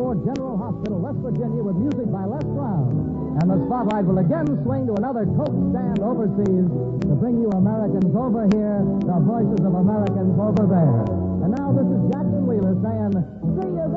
Ford General Hospital, West Virginia, with music by Les Brown. And the spotlight will again swing to another Coke stand overseas to bring you Americans over here, the voices of Americans over there. And now this is Jackson Wheeler saying, see you then.